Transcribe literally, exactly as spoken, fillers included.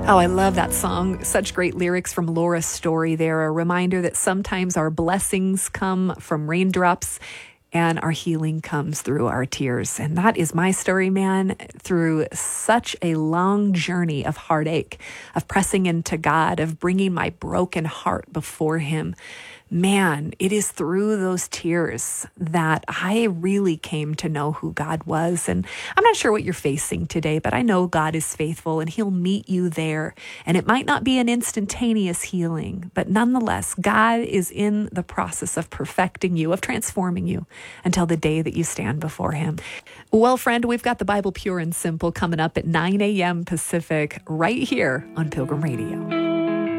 Oh, I love that song. Such great lyrics from Laura's story there. A reminder that sometimes our blessings come from raindrops and our healing comes through our tears. And that is my story, man, through such a long journey of heartache, of pressing into God, of bringing my broken heart before Him. Man, it is through those tears that I really came to know who God was. And I'm not sure what you're facing today, but I know God is faithful and He'll meet you there. And it might not be an instantaneous healing, but nonetheless, God is in the process of perfecting you, of transforming you until the day that you stand before Him. Well, friend, we've got the Bible Pure and Simple coming up at nine a.m. Pacific right here on Pilgrim Radio.